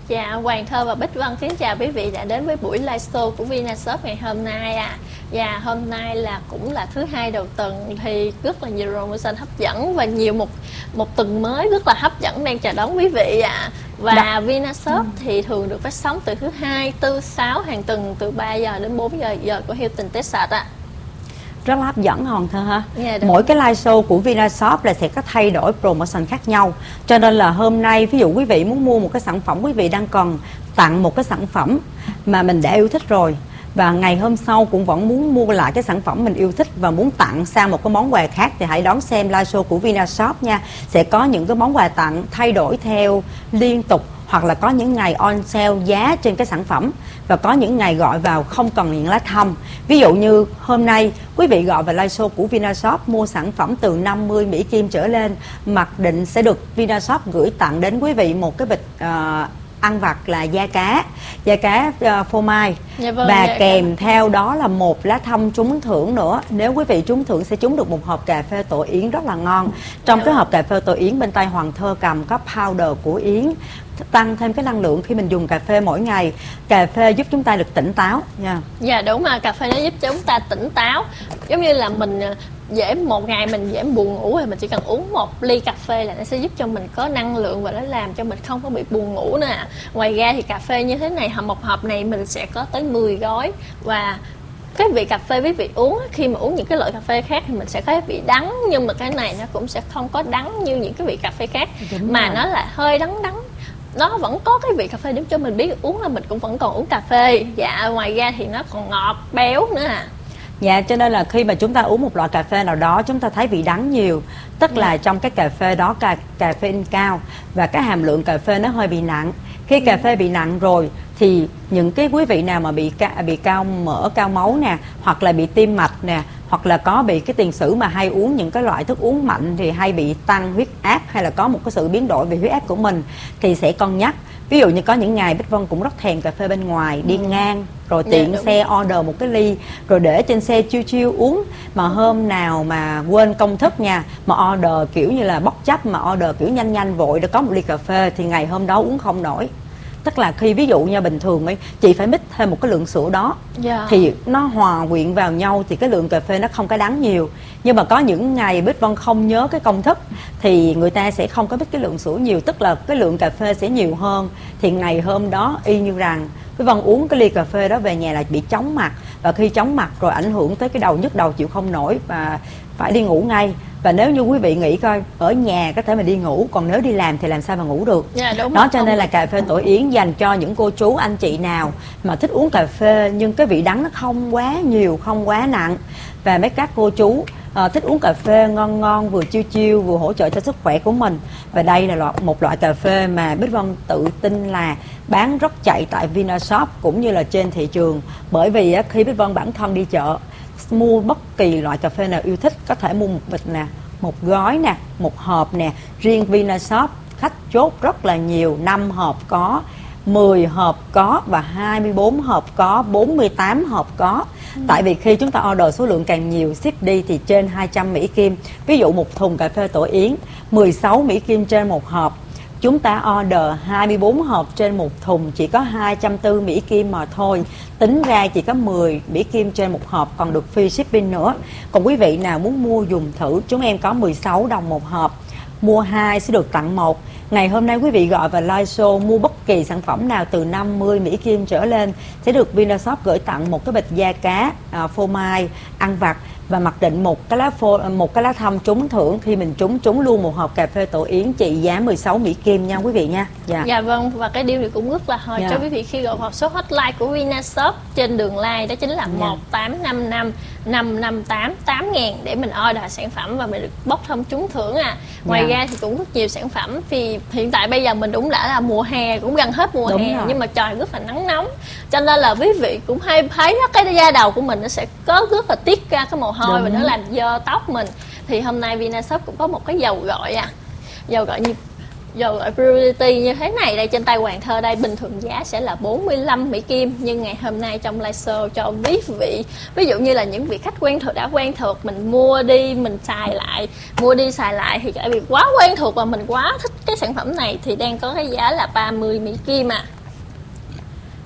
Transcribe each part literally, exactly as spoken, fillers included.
Dạ, Hoàng Thơ và Bích Vân kính chào quý vị đã đến với buổi live show của Vinashop ngày hôm nay à. Và hôm nay là cũng là thứ hai đầu tuần thì rất là nhiều promotion hấp dẫn và nhiều một một tuần mới rất là hấp dẫn đang chờ đón quý vị à. Và Đạ. Vinashop ừ. thì thường được phát sóng từ thứ hai, tư, sáu hàng tuần từ ba giờ đến bốn giờ giờ của Hilton Texas ạ. À. Rất là hấp dẫn Hoàng Thơ ha. Dạ, mỗi cái live show của Vinashop là sẽ có thay đổi promotion khác nhau. Cho nên là hôm nay ví dụ quý vị muốn mua một cái sản phẩm, quý vị đang cần tặng một cái sản phẩm mà mình đã yêu thích rồi, và ngày hôm sau cũng vẫn muốn mua lại cái sản phẩm mình yêu thích và muốn tặng sang một cái món quà khác, thì hãy đón xem live show của Vinashop nha. Sẽ có những cái món quà tặng thay đổi theo liên tục, hoặc là có những ngày on sale giá trên cái sản phẩm, và có những ngày gọi vào không cần những lá thăm. Ví dụ như hôm nay quý vị gọi vào live show của Vinashop mua sản phẩm từ năm mươi Mỹ Kim trở lên, mặc định sẽ được Vinashop gửi tặng đến quý vị một cái bịch uh, ăn vặt là da cá, da cá uh, phô mai. Dạ vâng, và dạ kèm cả. Theo đó là một lá thăm trúng thưởng nữa. Nếu quý vị trúng thưởng sẽ trúng được một hộp cà phê tổ yến rất là ngon. Trong dạ cái hộp cà phê tổ yến bên tay Hoàng Thơ cầm có powder của yến, tăng thêm cái năng lượng khi mình dùng cà phê mỗi ngày. Cà phê giúp chúng ta được tỉnh táo nha. Dạ đúng, mà cà phê nó giúp chúng ta tỉnh táo. Giống như là mình dễ một ngày mình dễ buồn ngủ thì mình chỉ cần uống một ly cà phê là nó sẽ giúp cho mình có năng lượng và nó làm cho mình không có bị buồn ngủ nữa. Ngoài ra thì cà phê như thế này, một hộp này mình sẽ có tới mười gói, và cái vị cà phê quý vị uống khi mà uống những cái loại cà phê khác thì mình sẽ có vị đắng, nhưng mà cái này nó cũng sẽ không có đắng như những cái vị cà phê khác. Đúng mà rồi. Nó là hơi đắng đắng, nó vẫn có cái vị cà phê để cho mình biết uống là mình cũng vẫn còn uống cà phê. Dạ, ngoài ra thì nó còn ngọt béo nữa à. Dạ, cho nên là khi mà chúng ta uống một loại cà phê nào đó chúng ta thấy vị đắng nhiều, tức là trong cái cà phê đó cà, cà phê in cao và cái hàm lượng cà phê nó hơi bị nặng. Khi cà phê bị nặng rồi thì những cái quý vị nào mà bị ca, bị cao mỡ, cao máu nè, hoặc là bị tim mạch nè, hoặc là có bị cái tiền sử mà hay uống những cái loại thức uống mạnh thì hay bị tăng huyết áp, hay là có một cái sự biến đổi về huyết áp của mình thì sẽ cân nhắc. Ví dụ như có những ngày Bích Vân cũng rất thèm cà phê bên ngoài, đi ừ. ngang rồi tiện dạ, xe order một cái ly rồi để trên xe chiêu chiêu uống, mà hôm nào mà quên công thức nha, mà order kiểu như là bóc chấp, mà order kiểu nhanh nhanh vội để có một ly cà phê thì ngày hôm đó uống không nổi. Tức là khi ví dụ như bình thường ấy chị phải mix thêm một cái lượng sữa đó yeah. thì nó hòa quyện vào nhau thì cái lượng cà phê nó không có đắng nhiều. Nhưng mà có những ngày Bích Vân không nhớ cái công thức thì người ta sẽ không có mix cái lượng sữa nhiều, tức là cái lượng cà phê sẽ nhiều hơn, thì ngày hôm đó y như rằng Bích Vân uống cái ly cà phê đó về nhà là bị chóng mặt, và khi chóng mặt rồi ảnh hưởng tới cái đầu, nhức đầu chịu không nổi và phải đi ngủ ngay. Và nếu như quý vị nghĩ coi, ở nhà có thể mà đi ngủ, còn nếu đi làm thì làm sao mà ngủ được. Yeah, đúng đó, cho nên là cà phê tổ yến dành cho những cô chú anh chị nào mà thích uống cà phê nhưng cái vị đắng nó không quá nhiều, không quá nặng, và mấy các cô chú à, thích uống cà phê ngon ngon, vừa chiêu chiêu vừa hỗ trợ cho sức khỏe của mình. Và đây là loại, một loại cà phê mà Bích Vân tự tin là bán rất chạy tại Vinashop cũng như là trên thị trường. Bởi vì á, khi Bích Vân bản thân đi chợ mua bất kỳ loại cà phê nào yêu thích, có thể mua một bịch nè, một gói nè, một hộp nè. Riêng Vinashop khách chốt rất là nhiều, năm hộp có, mười hộp có, và hai mươi bốn hộp có, bốn mươi tám hộp có. ừ. Tại vì khi chúng ta order số lượng càng nhiều, ship đi thì trên hai trăm Mỹ Kim. Ví dụ một thùng cà phê tổ yến mười sáu Mỹ Kim trên một hộp, chúng ta order hai mươi bốn hộp trên một thùng chỉ có hai trăm bốn mươi Mỹ Kim mà thôi. Tính ra chỉ có mười Mỹ Kim trên một hộp, còn được free shipping nữa. Còn quý vị nào muốn mua dùng thử, chúng em có mười sáu đồng một hộp, mua hai sẽ được tặng một. Ngày hôm nay quý vị gọi vào live show mua bất kỳ sản phẩm nào từ năm mươi Mỹ Kim trở lên sẽ được Vinashop gửi tặng một cái bịch da cá à, phô mai ăn vặt, và mặc định một cái lá phô, một cái lá thăm trúng thưởng. Khi mình trúng trúng luôn một hộp cà phê tổ yến trị giá mười sáu Mỹ Kim nha quý vị nha. Dạ. Dạ vâng, và cái điều này cũng rất là hời yeah. cho quý vị khi gọi vào số hotline của Vinashop trên đường line, đó chính là yeah. một tám năm năm năm năm tám tám ngàn để mình order sản phẩm và mình được bốc thăm trúng thưởng à. Ngoài yeah. ra thì cũng rất nhiều sản phẩm, vì hiện tại bây giờ mình cũng đã là mùa hè, cũng gần hết mùa Đúng hè rồi. Nhưng mà trời rất là nắng nóng, cho nên là quý vị cũng hay thấy cái da đầu của mình nó sẽ có rất là tiết ra cái mồ hôi Đúng. Và nó làm dơ tóc mình. Thì hôm nay Vinashop cũng có một cái dầu gội à, dầu gội như dầu gội Purity như thế này đây trên tay Hoàng Thơ đây, bình thường giá sẽ là bốn mươi lăm Mỹ Kim, nhưng ngày hôm nay trong live show cho quý vị, ví dụ như là những vị khách quen thuộc đã quen thuộc, mình mua đi mình xài lại, mua đi xài lại thì tại vì quá quen thuộc và mình quá thích cái sản phẩm này thì đang có cái giá là ba mươi Mỹ Kim à.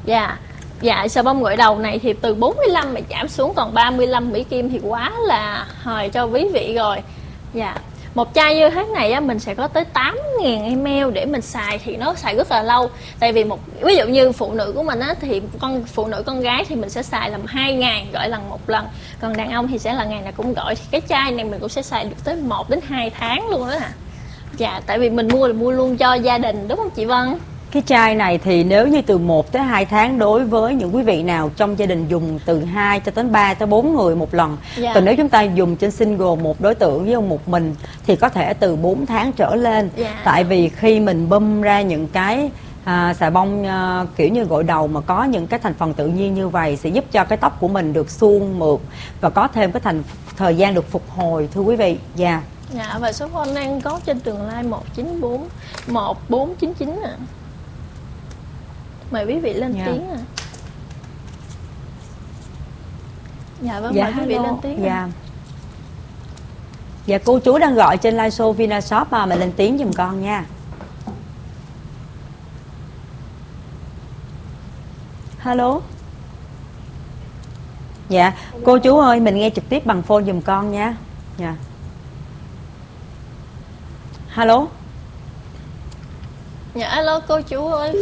Dạ. Dạ, xà bông gội đầu này thì từ bốn mươi lăm mà giảm xuống còn ba mươi lăm Mỹ Kim thì quá là hời cho quý vị rồi. Dạ. Một chai như thế này á, mình sẽ có tới tám nghìn mi li lít để mình xài thì nó xài rất là lâu. Tại vì một ví dụ như phụ nữ của mình á, thì con phụ nữ con gái thì mình sẽ xài làm hai ngày gội lần một lần. Còn đàn ông thì sẽ là ngày nào cũng gội. Thì cái chai này mình cũng sẽ xài được tới một đến hai tháng luôn đó hả? Dạ, tại vì mình mua là mua luôn cho gia đình đúng không chị Vân? Cái chai này thì nếu như từ một tới hai tháng đối với những quý vị nào trong gia đình dùng từ hai cho đến ba tới bốn người một lần. Dạ. Còn nếu chúng ta dùng trên single một đối tượng với một mình thì có thể từ bốn tháng trở lên. Dạ. Tại vì khi mình bơm ra những cái à, xà bông à, kiểu như gội đầu mà có những cái thành phần tự nhiên như vậy sẽ giúp cho cái tóc của mình được suôn mượt và có thêm cái thành thời gian được phục hồi thưa quý vị. Dạ. Dạ, và số phone đang có trên tường like một chín bốn một bốn chín chín à. Mời quý vị lên Dạ. tiếng à. Dạ vâng, Dạ, mời quý vị hello. lên tiếng. Dạ. Dạ, cô chú đang gọi trên live show Vinashop mà mình lên tiếng giùm con nha. Hello. Dạ, cô chú ơi, mình nghe trực tiếp bằng phone giùm con nha. Dạ. Hello. Dạ, alo cô chú ơi.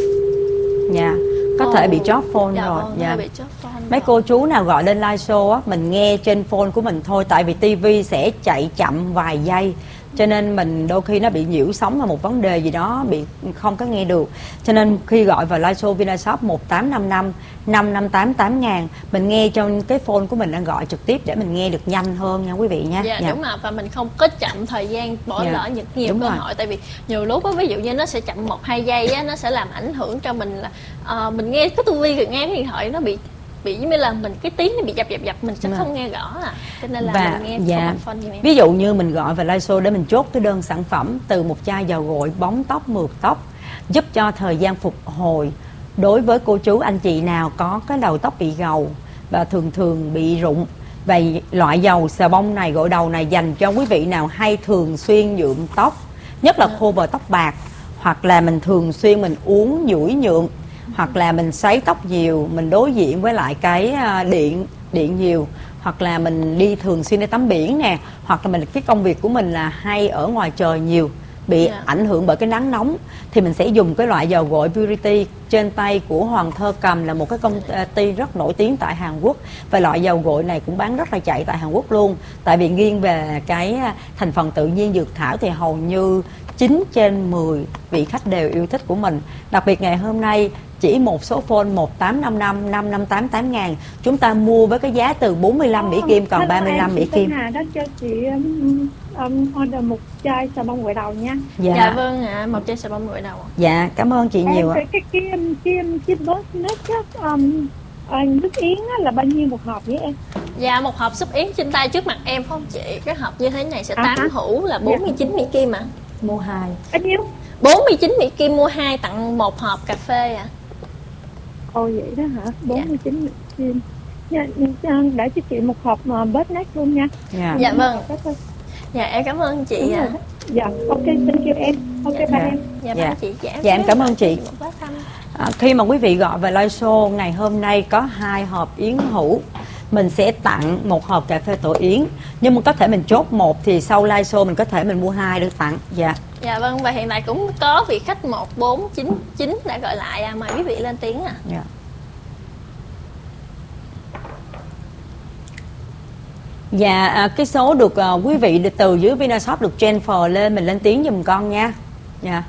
Dạ, có Ồ, thể bị chót phone dạ rồi. vâng, Dạ. bị chót phone Mấy rồi. cô chú nào gọi lên live show á, mình nghe trên phone của mình thôi. Tại vì tivi sẽ chạy chậm vài giây, cho nên mình đôi khi nó bị nhiễu sóng, là một vấn đề gì đó bị không có nghe được. Cho nên khi gọi vào live show Vinashop một tám năm năm năm năm tám tám ngàn, mình nghe trong cái phone của mình đang gọi trực tiếp để mình nghe được nhanh hơn nha quý vị nha. Dạ, đúng rồi, và mình không có chậm thời gian bỏ Dạ. lỡ những nhiều Đúng cơ rồi. hội. Tại vì nhiều lúc á, ví dụ như nó sẽ chậm một hai giây á, nó sẽ làm ảnh hưởng cho mình là ờ, mình nghe cái tivi rồi nghe cái điện thoại nó bị bị giống như là mình cái tiếng nó bị dập dập dập mình sẽ Đúng không rồi. nghe rõ à. Cho nên là Và mình nghe dạ, phone phone giùm em. ví dụ như mình gọi vào live show để mình chốt cái đơn sản phẩm từ một chai dầu gội bóng tóc mượt tóc, giúp cho thời gian phục hồi đối với cô chú anh chị nào có cái đầu tóc bị gầu và thường thường bị rụng. Và loại dầu xà bông này, gội đầu này dành cho quý vị nào hay thường xuyên nhuộm tóc, nhất là khô bờ tóc bạc, hoặc là mình thường xuyên mình uống nhũi nhuộm, hoặc là mình sấy tóc nhiều, mình đối diện với lại cái à, điện điện nhiều, hoặc là mình đi thường xuyên đi tắm biển nè, hoặc là mình cái công việc của mình là hay ở ngoài trời nhiều, bị Dạ. ảnh hưởng bởi cái nắng nóng, thì mình sẽ dùng cái loại dầu gội Purity trên tay của Hoàng Thơ Cầm, là một cái công ty rất nổi tiếng tại Hàn Quốc. Và loại dầu gội này cũng bán rất là chạy tại Hàn Quốc luôn, tại vì nghiêng về cái thành phần tự nhiên dược thảo thì hầu như chín trên mười vị khách đều yêu thích của mình. Đặc biệt ngày hôm nay chỉ một số phone một tám năm năm năm năm tám tám ngàn, chúng ta mua với cái giá từ bốn mươi lăm Mỹ Kim còn ba mươi lăm Mỹ Kim. Hà đó cho chị um, um, order một chai xà bông gội đầu nha. Dạ, Dạ vâng ạ, à, một chai xà bông gội đầu. dạ cảm ơn chị nhiều ạ. Cái cái cái cái cái boss nước á, um, uh, nước yến á, là bao nhiêu một hộp với em? Dạ, một hộp súp yến trên tay trước mặt em phải không chị? Cái hộp như thế này sẽ À tám hả? hũ là bốn mươi chín Mỹ Kim ạ. À. Mua hai. Bao nhiêu? bốn mươi chín Mỹ Kim mua hai tặng một hộp cà phê ạ. À. Ồ vậy đó hả? bốn mươi chín Mỹ Kim. Dạ, để cho chị một hộp mà bớt nát luôn nha. Dạ. Dạ vâng. Đó thôi. Dạ em cảm ơn chị Đúng ạ. rồi đó. Dạ, ok, thank you em. Ok, Dạ. bye em. Dạ, Dạ. dạ. chị. Dạ, Dạ, em cảm ơn chị. Một bát thăm. À, khi mà quý vị gọi về live show ngày hôm nay có hai hộp yến hũ, mình sẽ tặng một hộp cà phê tổ yến. Nhưng mà có thể mình chốt một thì sau live show mình có thể mình mua hai để tặng. Dạ. Dạ vâng, và hiện tại cũng có vị khách một bốn chín chín đã gọi lại à. Mời quý vị lên tiếng à. Dạ. Dạ, à, cái số được à, quý vị được từ dưới Vinashop được transfer lên, mình lên tiếng giùm con nha. Dạ.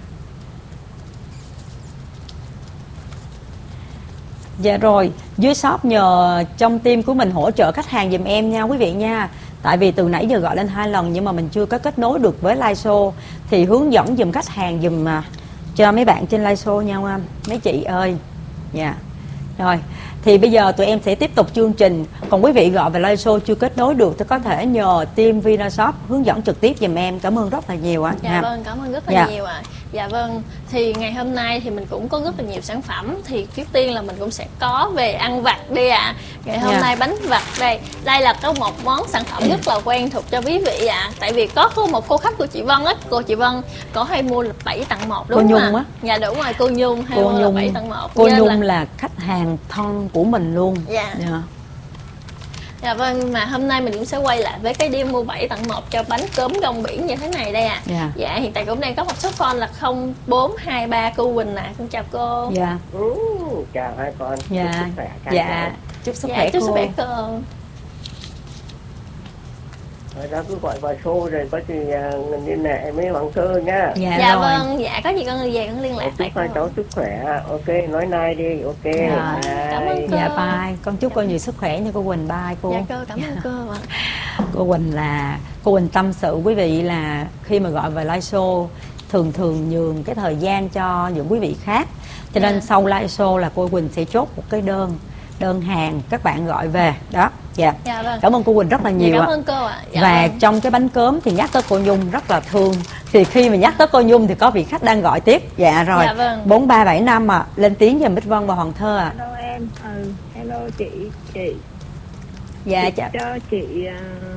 Dạ rồi, dưới shop nhờ trong team của mình hỗ trợ khách hàng giùm em nha quý vị nha. Tại vì từ nãy giờ gọi lên hai lần nhưng mà mình chưa có kết nối được với live show, thì hướng dẫn giùm khách hàng giùm à, cho mấy bạn trên live show nha mấy chị ơi. Dạ. Rồi, thì bây giờ tụi em sẽ tiếp tục chương trình. Còn quý vị gọi về live show chưa kết nối được thì có thể nhờ team Vinashop hướng dẫn trực tiếp giùm em. Cảm ơn rất là nhiều ạ. Dạ vâng, cảm ơn rất là Dạ. nhiều ạ. Dạ vâng, thì ngày hôm nay thì mình cũng có rất là nhiều sản phẩm. Thì trước tiên là mình cũng sẽ có về ăn vặt đi ạ. à. Ngày hôm Yeah. nay bánh vặt đây. Đây là có một món sản phẩm rất là quen thuộc cho quý vị ạ. à. Tại vì có một cô khách của chị Vân á, cô chị Vân có hay mua là bảy tặng một đúng Cô không Nhung ạ? á. Dạ đúng rồi, cô Nhung hay Cô mua Nhung là bảy tặng một. cô Nên Nhung là... là khách hàng thân của mình luôn. Dạ. Dạ. Dạ vâng, mà hôm nay mình cũng sẽ quay lại với cái deal mua bảy tặng một cho bánh cốm rong biển như thế này đây ạ. à. Dạ. Dạ, hiện tại cũng đang có một số phone là không bốn hai ba cô Quỳnh ạ. À. Con chào cô. Dạ. Ừ, chào hai con. Dạ. Chúc sức khỏe cả Dạ. nhà. Chúc sức Dạ, khỏe chúc cô. sức khỏe cô. Rồi đó cứ gọi vào show rồi có gì uh, liên hệ với Hoàng Cơ nhá. Dạ, Dạ rồi. vâng, dạ có gì con về con liên lạc Chúc lại hai cô. cháu sức khỏe. Ok, nói nay đi. Ok. Dạ. Bye. Cảm ơn cô. Dạ bye. Con chúc cô nhiều sức khỏe nha cô Quỳnh. Bye cô. Dạ cô, cảm ơn cô ạ. Cô Quỳnh là cô Quỳnh tâm sự quý vị là khi mà gọi về live show thường thường nhường cái thời gian cho những quý vị khác, cho nên Dạ. sau live show là cô Quỳnh sẽ chốt một cái đơn đơn hàng các bạn gọi về đó. Dạ. Dạ vâng. Cảm ơn cô Quỳnh rất là Dạ, nhiều cảm ạ. ơn cô ạ. Dạ Và vâng. trong cái bánh cốm thì nhắc tới cô Nhung rất là thương. Thì khi mà nhắc tới cô Nhung thì có vị khách đang gọi tiếp. Dạ rồi. Dạ vâng. bốn ba bảy năm à, lên tiếng cho Bích Vân và Hoàng Thơ ạ. Hello em. Ừ, hello chị. Chị. Dạ chào. Cho chị uh,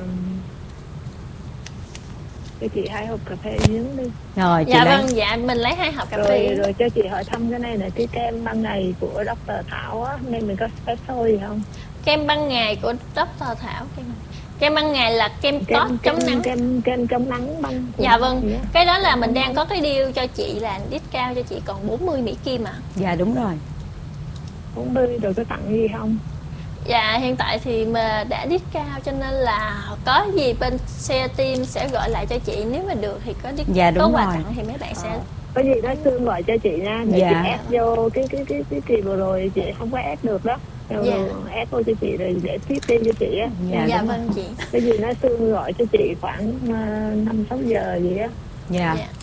cho chị hai hộp cà phê yến đi. Rồi chị Dạ lấy. vâng, dạ mình lấy hai hộp cà Rồi phê. rồi cho chị hỏi thăm cái này là cái kem ban ngày của doctor Thảo á, nên mình có special gì không? Kem ban ngày của doctor Thảo. Kem, kem ban ngày là kem Kem tốt chống nắng. kem kem chống nắng băng. Dạ vâng, Gì á? cái đó là mình đang có cái deal cho chị là discount cho chị còn bốn mươi Mỹ Kim ạ. À. Dạ đúng rồi. bốn mươi rồi có tặng gì không? Dạ hiện tại thì mà đã discount cho nên là có gì bên xe team sẽ gọi lại cho chị, nếu mà được thì có dis- Dạ, đúng có quà rồi. tặng thì mấy bạn sẽ Có gì đó Sương gọi cho chị nha, để Dạ. chị ép vô cái cái cái cái kỳ vừa rồi chị không có ép được đó. Rồi Dạ. ép vô cho chị rồi để tiếp tin cho chị á. Dạ, dạ đúng vâng chị. Cái gì nó Sương gọi cho chị khoảng năm sáu giờ gì á. Dạ. Dạ.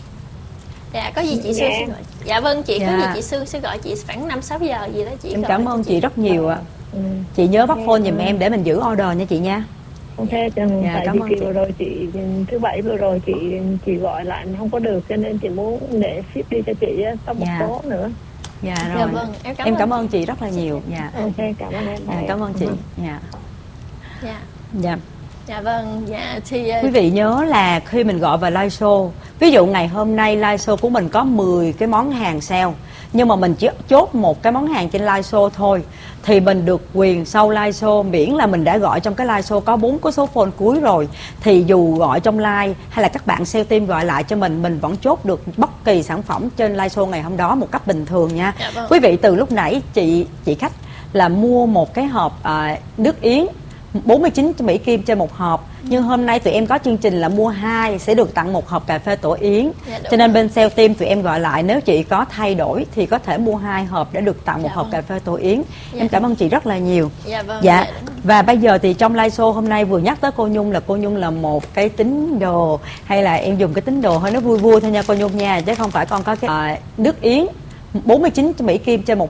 Dạ có gì chị Dạ. Sương sẽ gọi. Dạ vâng chị, có Dạ. gì chị Sương sẽ gọi chị khoảng năm sáu giờ gì đó chị. Em gọi cảm cho ơn chị rất nhiều ạ. Ừ. Chị nhớ bắt Dạ. phone giùm em để mình giữ order nha chị nha. Ok, chẳng Dạ, tại cảm vì ơn kỳ chị. vừa rồi chị thứ bảy vừa rồi chị chị gọi lại không có được, cho nên chị muốn để ship đi cho chị á, có một Dạ. số nữa. Dạ Dạ rồi. vâng, em cảm Em ơn. cảm ơn chị rất là nhiều. Dạ. Ok, cảm ơn em. Dạ, Bye. cảm ơn chị. Dạ. Dạ. Dạ. Dạ vâng, dạ thì ờ, Quý vị nhớ là khi mình gọi vào live show, ví dụ ngày hôm nay live show của mình có mười cái món hàng sale, nhưng mà mình chỉ chốt một cái món hàng trên live show thôi, thì mình được quyền sau live show, miễn là mình đã gọi trong cái live show có bốn cái số phone cuối rồi, thì dù gọi trong live hay là các bạn sale team gọi lại cho mình, mình vẫn chốt được bất kỳ sản phẩm trên live show ngày hôm đó một cách bình thường nha. Dạ vâng. Quý vị từ lúc nãy chị chị khách là mua một cái hộp à, nước yến bốn mươi chín Mỹ Kim trên một hộp, nhưng hôm nay tụi em có chương trình là mua hai sẽ được tặng một hộp cà phê tổ yến. Dạ, đúng cho nên rồi. bên sale team tụi em gọi lại, nếu chị có thay đổi thì có thể mua hai hộp để được tặng một Dạ, hộp vâng. cà phê tổ yến. Dạ. Em cảm ơn chị rất là nhiều. dạ vâng. Dạ, đúng rồi. và bây giờ thì trong live show hôm nay vừa nhắc tới cô Nhung là cô Nhung là một cái tín đồ, hay là em dùng cái tín đồ hơi nó vui vui thôi nha cô Nhung nha, chứ không phải con có cái à, nước yến bốn mươi chín Mỹ Kim trên một